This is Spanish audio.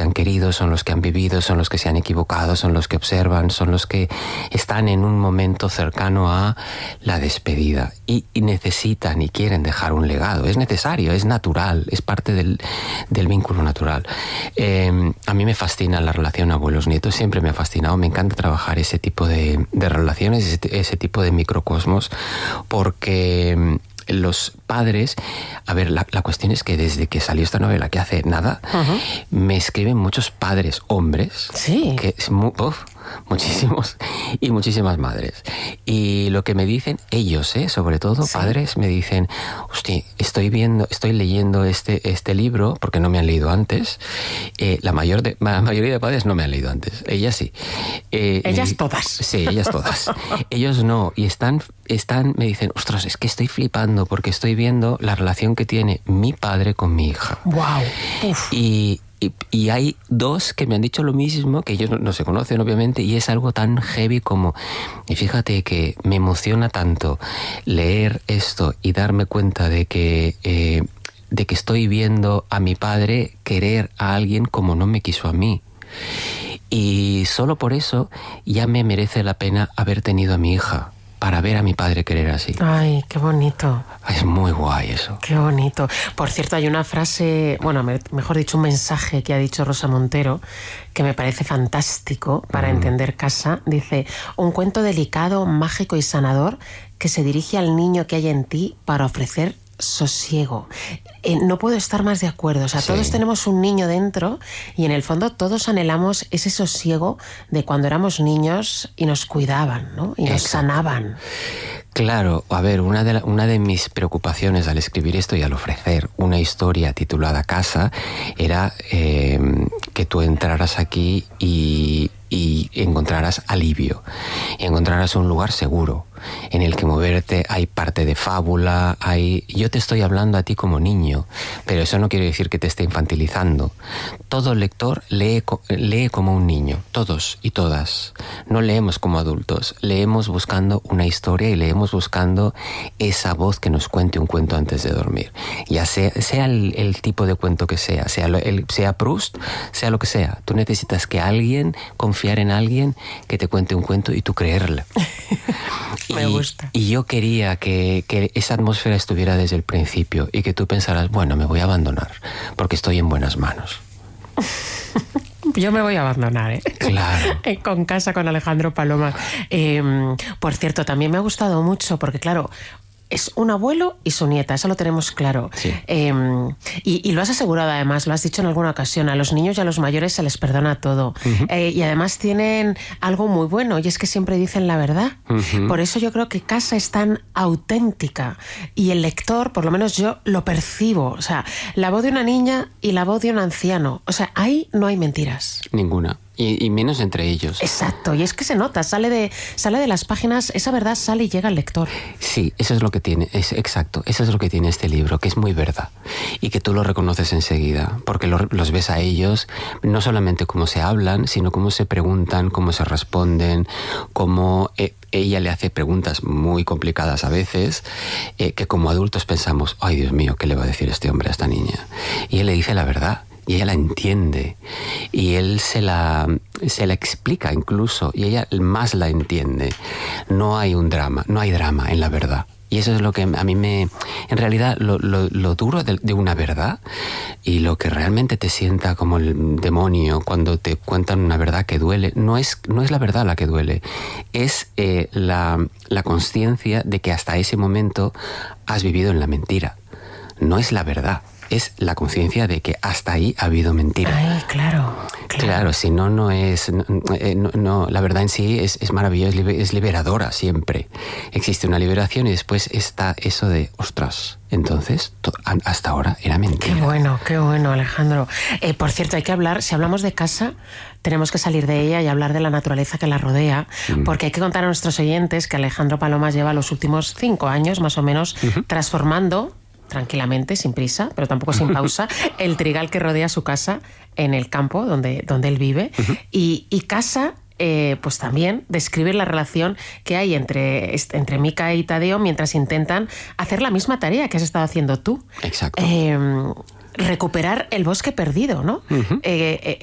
han querido, son los que han vivido, son los que se han equivocado, son los que observan, son los que están en un momento cercano a la despedida y necesitan y quieren dejar un legado. Es necesario, es natural, es parte del vínculo natural. A mí me fascina la relación abuelos-nietos, siempre me ha fascinado, me encanta trabajar ese tipo de relaciones, ese tipo de microcosmos, porque los padres, a ver, la cuestión es que desde que salió esta novela, que hace nada, me escriben muchos padres hombres, sí, que es muchísimos, y muchísimas madres. Y lo que me dicen ellos, sobre todo sí, padres, me dicen, hostia, estoy leyendo este libro, porque no me han leído antes. La mayoría de padres no me han leído antes, ellas sí. Ellas todas. Sí, ellas todas. Ellos no, y me dicen, ostras, es que estoy flipando porque estoy viendo la relación que tiene mi padre con mi hija. Wow. Y hay dos que me han dicho lo mismo, que ellos no se conocen obviamente, y es algo tan heavy como, y fíjate que me emociona tanto leer esto y darme cuenta de que estoy viendo a mi padre querer a alguien como no me quiso a mí. Y solo por eso ya me merece la pena haber tenido a mi hija, para ver a mi padre querer así. Ay, qué bonito. Es muy guay eso. Qué bonito. Por cierto, hay una frase, bueno, mejor dicho, un mensaje que ha dicho Rosa Montero, que me parece fantástico para entender casa. Dice, un cuento delicado, mágico y sanador que se dirige al niño que hay en ti para ofrecer sosiego. No puedo estar más de acuerdo. O sea, sí, todos tenemos un niño dentro y en el fondo todos anhelamos ese sosiego de cuando éramos niños y nos cuidaban, ¿no? Y nos sanaban. Claro, a ver, una de mis preocupaciones al escribir esto y al ofrecer una historia titulada Casa era que tú entraras aquí y encontraras alivio, y encontraras un lugar seguro en el que moverte. Hay parte de fábula, yo te estoy hablando a ti como niño, pero eso no quiere decir que te esté infantilizando. Todo lector lee como un niño, todos y todas. No leemos como adultos, leemos buscando una historia y leemos buscando esa voz que nos cuente un cuento antes de dormir. Ya sea el tipo de cuento que sea Proust, sea lo que sea. Tú necesitas que confiar en alguien que te cuente un cuento y tú creerle. Me gusta. Y yo quería que esa atmósfera estuviera desde el principio y que tú pensaras, bueno, me voy a abandonar porque estoy en buenas manos. Yo me voy a abandonar, ¿eh? Claro. Con Casa, con Alejandro Palomas. Por cierto, también me ha gustado mucho porque, claro, es un abuelo y su nieta, eso lo tenemos claro. Sí. Y lo has asegurado además, lo has dicho en alguna ocasión, a los niños y a los mayores se les perdona todo. Y además tienen algo muy bueno, y es que siempre dicen la verdad. Por eso yo creo que Casa es tan auténtica y el lector, por lo menos yo, lo percibo. O sea, la voz de una niña y la voz de un anciano. O sea, ahí no hay mentiras. Ninguna. Y menos entre ellos. Exacto, y es que se nota, sale de las páginas, esa verdad sale y llega al lector. Sí, eso es lo que tiene, exacto, eso es lo que tiene este libro, que es muy verdad, y que tú lo reconoces enseguida, porque los ves a ellos, no solamente cómo se hablan, sino cómo se preguntan, cómo se responden, cómo ella le hace preguntas muy complicadas a veces, que como adultos pensamos, ay Dios mío, ¿qué le va a decir este hombre a esta niña? Y él le dice la verdad. Y ella la entiende, y él se la explica incluso, y ella más la entiende. No hay drama en la verdad. Y eso es lo que a mí en realidad, lo duro de una verdad, y lo que realmente te sienta como el demonio cuando te cuentan una verdad que duele, no es la verdad la que duele, es la consciencia de que hasta ese momento has vivido en la mentira. No es la verdad. Es la conciencia de que hasta ahí ha habido mentira. Ay, claro. Claro, si no es... No, la verdad en sí es maravillosa, es liberadora siempre. Existe una liberación y después está eso de, ostras, entonces hasta ahora era mentira. Qué bueno, Alejandro. Por cierto, hay que hablar, si hablamos de Casa, tenemos que salir de ella y hablar de la naturaleza que la rodea, porque hay que contar a nuestros oyentes que Alejandro Palomas lleva los últimos 5 años, más o menos, transformando tranquilamente, sin prisa, pero tampoco sin pausa, el trigal que rodea su casa en el campo donde él vive. Y Casa, pues también describe la relación que hay entre Mica y Tadeo mientras intentan hacer la misma tarea que has estado haciendo tú. Exacto. Recuperar el bosque perdido, ¿no?